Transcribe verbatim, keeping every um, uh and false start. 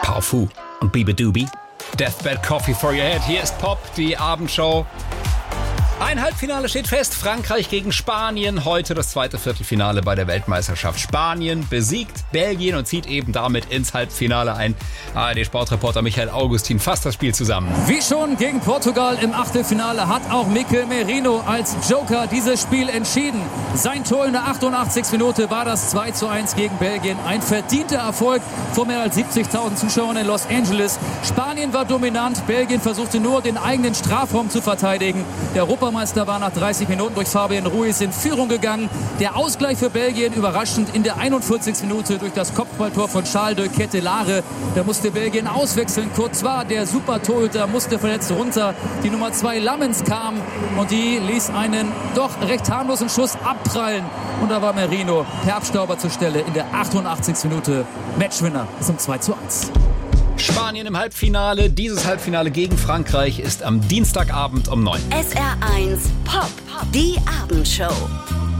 Parfum und Bibidubi. Deathbed Coffee for your head. Hier ist Pop, die Abendshow. Ein Halbfinale steht fest. Frankreich gegen Spanien. Heute das zweite Viertelfinale bei der Weltmeisterschaft. Spanien besiegt Belgien und zieht eben damit ins Halbfinale ein. A R D-Sportreporter Michael Augustin fasst das Spiel zusammen. Wie schon gegen Portugal im Achtelfinale hat auch Mikel Merino als Joker dieses Spiel entschieden. Sein Tor in der achtundachtzigsten Minute war das zwei zu eins gegen Belgien. Ein verdienter Erfolg vor mehr als siebzigtausend Zuschauern in Los Angeles. Spanien war dominant. Belgien versuchte nur, den eigenen Strafraum zu verteidigen. Der Europameister war nach dreißig Minuten durch Fabian Ruiz in Führung gegangen. Der Ausgleich für Belgien überraschend in der einundvierzigsten Minute durch das Kopfballtor von Charles de Ketelaere. Da musste Belgien auswechseln. Courtois, der Super-Torhüter, musste verletzt runter. Die Nummer zwei Lammens kam und die ließ einen doch recht harmlosen Schuss abprallen. Und da war Merino per Abstauber zur Stelle in der achtundachtzigsten Minute. Matchwinner zum zwei zu eins. Spanien im Halbfinale. Dieses Halbfinale gegen Frankreich ist am Dienstagabend um neun. S R eins Pop, die Abendshow.